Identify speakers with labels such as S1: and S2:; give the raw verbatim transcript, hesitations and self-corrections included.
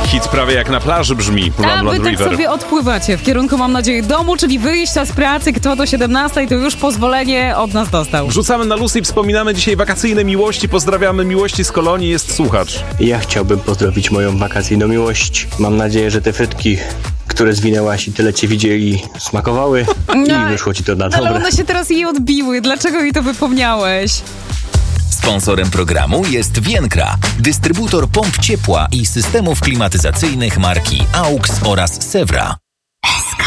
S1: Hit prawie jak na plaży brzmi.
S2: A
S1: Run,
S2: wy
S1: Run,
S2: tak
S1: River.
S2: sobie odpływacie w kierunku, mam nadzieję, domu, czyli wyjścia z pracy. Kto do siedemnastej, to już pozwolenie od nas dostał.
S1: Wrzucamy na Lucy i wspominamy dzisiaj wakacyjne miłości. Pozdrawiamy miłości z Kolonii, jest słuchacz.
S3: Ja chciałbym pozdrowić moją wakacyjną miłość. Mam nadzieję, że te frytki, które zwinęłaś i tyle cię widzieli, smakowały
S2: No,
S3: i wyszło ci to na
S2: ale
S3: dobre.
S2: one się teraz jej odbiły. Dlaczego mi to wypomniałeś?
S4: Sponsorem programu jest Vienkra, dystrybutor pomp ciepła i systemów klimatyzacyjnych marki A U X oraz Sewra.